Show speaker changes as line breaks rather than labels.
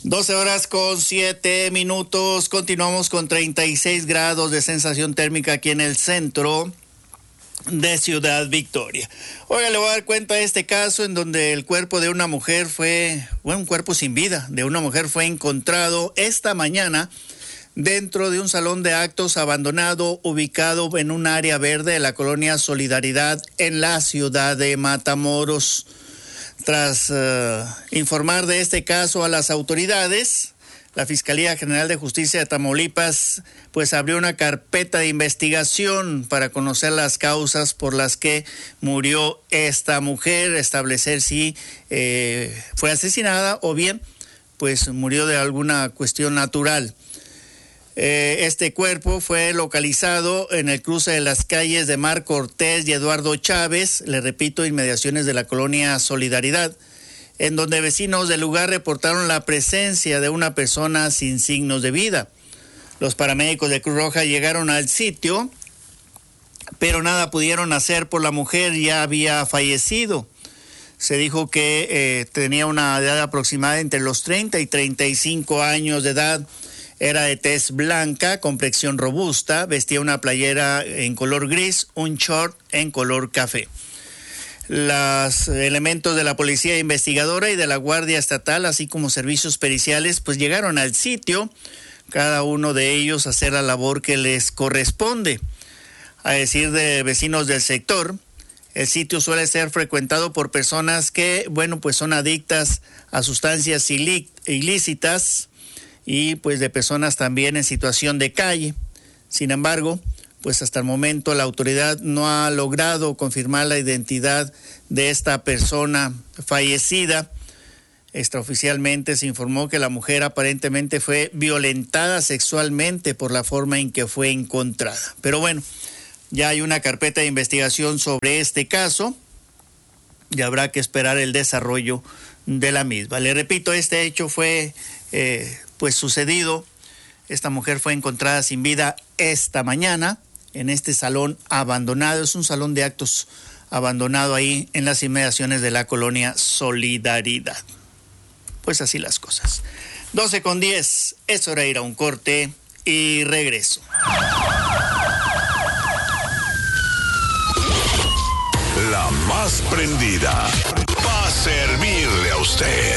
12:07. Continuamos con 36 grados de sensación térmica aquí en el centro de Ciudad Victoria. Oiga, le voy a dar cuenta de este caso en donde el cuerpo de una mujer un cuerpo sin vida de una mujer fue encontrado esta mañana dentro de un salón de actos abandonado ubicado en un área verde de la colonia Solidaridad en la ciudad de Matamoros. Tras informar de este caso a las autoridades, la Fiscalía General de Justicia de Tamaulipas abrió una carpeta de investigación para conocer las causas por las que murió esta mujer, establecer si fue asesinada o bien murió de alguna cuestión natural. Este cuerpo fue localizado en el cruce de las calles de Mar Cortés y Eduardo Chávez, le repito, inmediaciones de la colonia Solidaridad, en donde vecinos del lugar reportaron la presencia de una persona sin signos de vida. Los paramédicos de Cruz Roja llegaron al sitio, pero nada pudieron hacer por la mujer, ya había fallecido. Se dijo que tenía una edad aproximada entre los 30 y 35 años de edad. Era de tez blanca, complexión robusta, vestía una playera en color gris, un short en color café. Los elementos de la Policía Investigadora y de la Guardia Estatal, así como servicios periciales, llegaron al sitio, cada uno de ellos a hacer la labor que les corresponde. A decir de vecinos del sector, el sitio suele ser frecuentado por personas que, son adictas a sustancias ilícitas, y de personas también en situación de calle. Sin embargo, hasta el momento la autoridad no ha logrado confirmar la identidad de esta persona fallecida. Extraoficialmente se informó que la mujer aparentemente fue violentada sexualmente por la forma en que fue encontrada. Pero ya hay una carpeta de investigación sobre este caso y habrá que esperar el desarrollo de la misma. Le repito, este hecho fue sucedido. Esta mujer fue encontrada sin vida esta mañana en este salón abandonado. Es un salón de actos abandonado ahí en las inmediaciones de la colonia Solidaridad. Así las cosas. 12:10. Es hora de ir a un corte y regreso.
La más prendida va a servirle a usted.